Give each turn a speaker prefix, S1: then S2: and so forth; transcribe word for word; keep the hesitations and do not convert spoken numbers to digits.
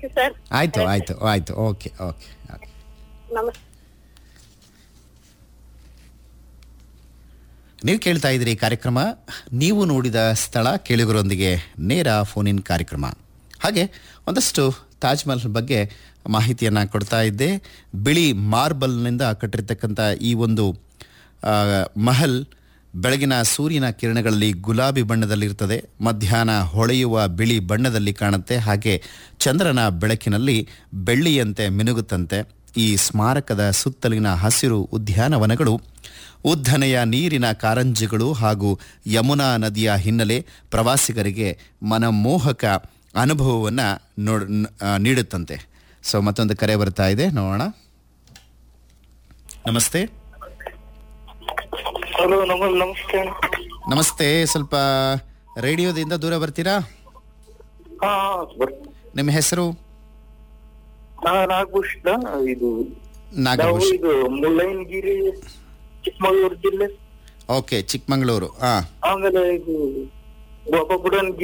S1: ಆಯ್ತು ಸರ್.
S2: ಆಯ್ತು ಆಯ್ತು ಆಯ್ತು ಓಕೆ ಓಕೆ ಓಕೆ.
S1: ನಮಸ್ತೆ.
S2: ನೀವು ಕೇಳ್ತಾ ಇದ್ದೀರಿ ಕಾರ್ಯಕ್ರಮ ನೀವು ನೋಡಿದ ಸ್ಥಳ ಕೇಳುಗರೊಂದಿಗೆ ನೇರ ಫೋನ್ ಇನ್ ಕಾರ್ಯಕ್ರಮ. ಹಾಗೆ ಒಂದಷ್ಟು ತಾಜ್ ಮಹಲ್ ಬಗ್ಗೆ ಮಾಹಿತಿಯನ್ನು ಕೊಡ್ತಾ ಇದ್ದೆ. ಬಿಳಿ ಮಾರ್ಬಲ್ನಿಂದ ಕಟ್ಟಿರ್ತಕ್ಕಂಥ ಈ ಒಂದು ಮಹಲ್ ಬೆಳಗಿನ ಸೂರ್ಯನ ಕಿರಣಗಳಲ್ಲಿ ಗುಲಾಬಿ ಬಣ್ಣದಲ್ಲಿರ್ತದೆ, ಮಧ್ಯಾಹ್ನ ಹೊಳೆಯುವ ಬಿಳಿ ಬಣ್ಣದಲ್ಲಿ ಕಾಣುತ್ತೆ, ಹಾಗೆ ಚಂದ್ರನ ಬೆಳಕಿನಲ್ಲಿ ಬೆಳ್ಳಿಯಂತೆ ಮಿನುಗುತ್ತಂತೆ. ಈ ಸ್ಮಾರಕದ ಸುತ್ತಲಿನ ಹಸಿರು ಉದ್ಯಾನವನಗಳು, ಉದ್ದನೆಯ ನೀರಿನ ಕಾರಂಜಿಗಳು ಹಾಗೂ ಯಮುನಾ ನದಿಯ ಹಿನ್ನೆಲೆ ಪ್ರವಾಸಿಗರಿಗೆ ಮನಮೋಹಕ ಅನುಭವವನ್ನು ನೋಡ್ ನೀಡುತ್ತಂತೆ. ಸೊ ಮತ್ತೊಂದು ಕರೆ ಬರ್ತಾ ಇದೆ, ನೋಡೋಣ. ನಮಸ್ತೆ.
S3: ಹಲೋ, ನಮಸ್ತೆ.
S2: ನಮಸ್ತೆ. ಸ್ವಲ್ಪ ರೇಡಿಯೋದಿಂದ ದೂರ ಬರ್ತೀರಾ?
S3: ಹಾ,
S2: ನಿಮ್ಮ ಹೆಸರು?
S3: ನಾಗಭೂಷಣ. ಇದು
S2: ನಾಗಭೂಷಣ.
S3: ಇದು ಮುಳ್ಳಯ್ಯನಗಿರಿ, ಚಿಕ್ಕಮಗಳೂರು ಜಿಲ್ಲೆ.
S2: ಓಕೆ, ಚಿಕ್ಕಮಗಳೂರು. ಹಾ,
S3: ಆಮೇಲೆ ಇದು ಗೋಪಗುಡನ್